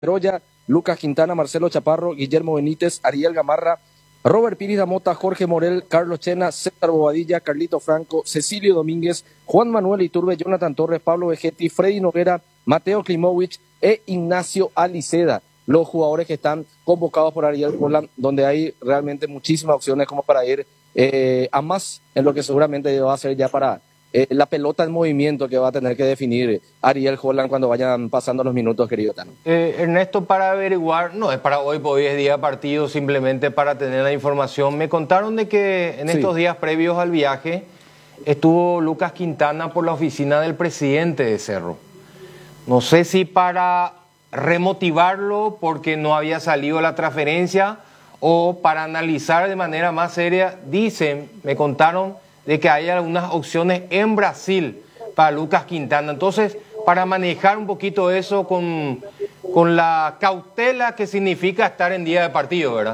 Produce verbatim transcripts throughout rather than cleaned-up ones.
Beroya, Lucas Quintana, Marcelo Chaparro, Guillermo Benítez, Ariel Gamarra, Robert Piris da Mota, Jorge Morel, Carlos Chena, César Bobadilla, Carlito Franco, Cecilio Domínguez, Juan Manuel Iturbe, Jonathan Torres, Pablo Vegetti, Freddy Noguera, Mateo Klimovich e Ignacio Aliceda, los jugadores que están convocados por Ariel Holland, donde hay realmente muchísimas opciones como para ir eh, a más en lo que seguramente va a ser ya para eh, la pelota en movimiento que va a tener que definir Ariel Holland cuando vayan pasando los minutos, querido Tano. Eh, Ernesto, para averiguar, no es para hoy, porque hoy es día de partido, simplemente para tener la información. Me contaron de que en estos sí. días previos al viaje estuvo Lucas Quintana por la oficina del presidente de Cerro. No sé si para remotivarlo porque no había salido la transferencia o para analizar de manera más seria. Dicen, me contaron de que hay algunas opciones en Brasil para Lucas Quintana. Entonces, para manejar un poquito eso con, con la cautela que significa estar en día de partido, ¿verdad?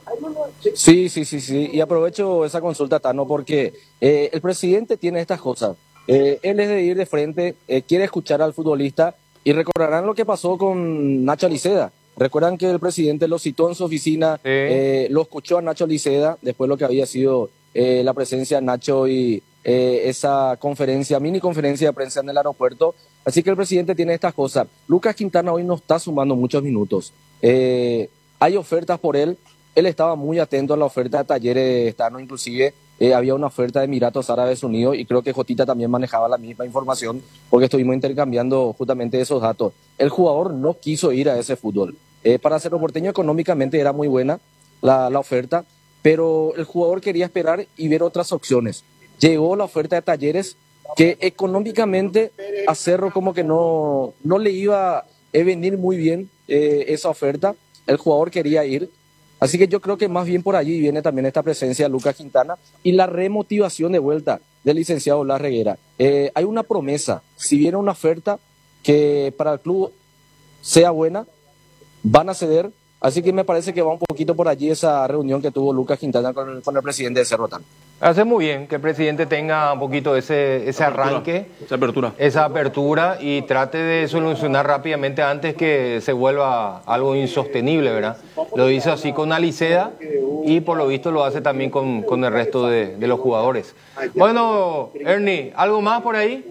Sí, sí, sí, sí. Y aprovecho esa consulta, Tano, porque eh, el presidente tiene estas cosas. Eh, él es de ir de frente, eh, quiere escuchar al futbolista y recordarán lo que pasó con Nacho Aliceda. Recuerdan que el presidente lo citó en su oficina, sí. eh, lo escuchó a Nacho Aliceda, después lo que había sido eh, la presencia de Nacho y eh, esa conferencia, mini conferencia de prensa en el aeropuerto. Así que el presidente tiene estas cosas. Lucas Quintana hoy no está sumando muchos minutos. Eh, hay ofertas por él. Él estaba muy atento a la oferta de Talleres Tano, inclusive eh, había una oferta de Emiratos Árabes Unidos y creo que Jotita también manejaba la misma información porque estuvimos intercambiando justamente esos datos. El jugador no quiso ir a ese fútbol. Eh, para Cerro Porteño económicamente era muy buena la, la oferta, pero el jugador quería esperar y ver otras opciones. Llegó la oferta de Talleres que económicamente a Cerro como que no, no le iba a venir muy bien eh, esa oferta. El jugador quería ir. Así que yo creo que más bien por allí viene también esta presencia de Lucas Quintana y la remotivación de vuelta del licenciado Blas Reguera. Eh, hay una promesa, si viene una oferta que para el club sea buena, van a ceder. Así que me parece que va un poquito por allí esa reunión que tuvo Lucas Quintana con el, con el presidente de Cerro Tano. Hace muy bien que el presidente tenga un poquito ese, ese arranque, esa apertura. esa apertura y trate de solucionar rápidamente antes que se vuelva algo insostenible, ¿verdad? Lo hizo así con Aliceda y por lo visto lo hace también con, con el resto de, de los jugadores. Bueno, Ernie, ¿algo más por ahí?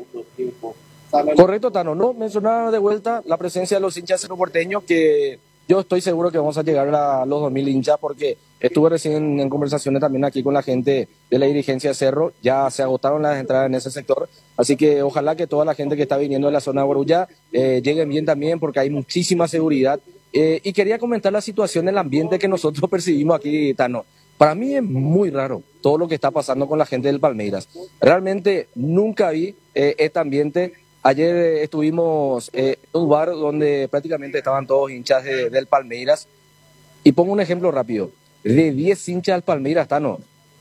Correcto, Tano. No, mencionaba de vuelta la presencia de los hinchas cerroporteños que yo estoy seguro que vamos a llegar a los dos mil hinchas porque estuve recién en conversaciones también aquí con la gente de la dirigencia de Cerro, ya se agotaron las entradas en ese sector, así que ojalá que toda la gente que está viniendo de la zona de Borulla eh, lleguen bien también porque hay muchísima seguridad. Eh, y quería comentar la situación del ambiente que nosotros percibimos aquí, Tano. Para mí es muy raro todo lo que está pasando con la gente del Palmeiras. Realmente nunca vi eh, este ambiente. Ayer eh, estuvimos eh, en un bar donde prácticamente estaban todos hinchas de, del Palmeiras. Y pongo un ejemplo rápido. De diez hinchas del Palmeiras, Tano,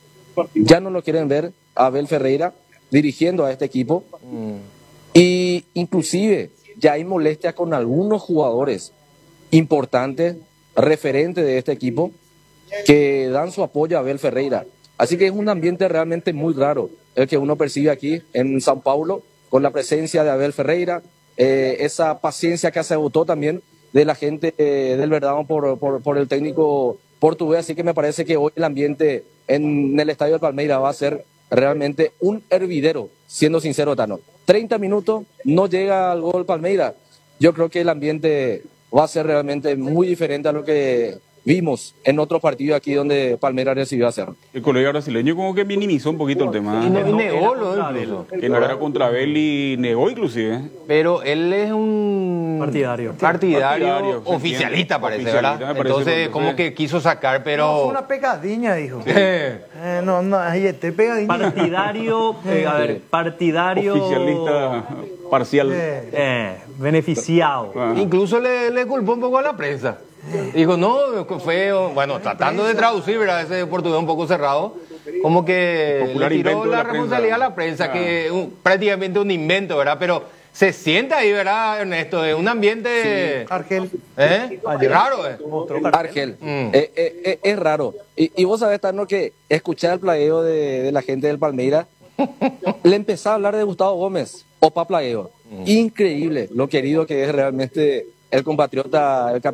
ya no lo quieren ver a Abel Ferreira dirigiendo a este equipo. Mm. Y inclusive ya hay molestias con algunos jugadores importantes, referentes de este equipo, que dan su apoyo a Abel Ferreira. Así que es un ambiente realmente muy raro el que uno percibe aquí en São Paulo, con la presencia de Abel Ferreira, eh, esa paciencia que se agotó también de la gente eh, del Verdão por, por, por el técnico portugués. Así que me parece que hoy el ambiente en el estadio del Palmeiras va a ser realmente un hervidero, siendo sincero, Tano. treinta minutos, no llega al gol Palmeiras. Yo creo que el ambiente va a ser realmente muy diferente a lo que vimos en otros partidos aquí donde Palmeiras recibió a Cerro. El colega brasileño como que minimizó un poquito el tema. Y, no, y negó lo incluso. Que no era contra Abel y negó inclusive. Pero él es un partidario, partidario, partidario oficialista parece, oficialista, ¿verdad? parece, entonces como que quiso sacar, pero... No, fue una pegadinha, dijo. Sí. Eh, no, no, ahí está pegadinha. Partidario, eh, a ver, partidario... Oficialista parcial. Eh, Eh, beneficiado. Ah. Incluso le, le culpó un poco a la prensa. Dijo, no, fue, bueno, tratando de traducir, ¿verdad? Ese portugués un poco cerrado, como que Popular le tiró invento de la la responsabilidad prensa. a la prensa, Ah. que un, prácticamente un invento, ¿verdad? Pero se siente ahí, ¿verdad, Ernesto? Es un ambiente... Argel. ¿Eh? Raro, ¿eh? Argel, Mm. eh, eh, eh, es raro. Y, y vos sabés, Tano, que escuchar el plagueo de, de la gente del Palmeiras, le empezaba a hablar de Gustavo Gómez, Opa Plagueo. Mm. Increíble lo querido que es realmente el compatriota, el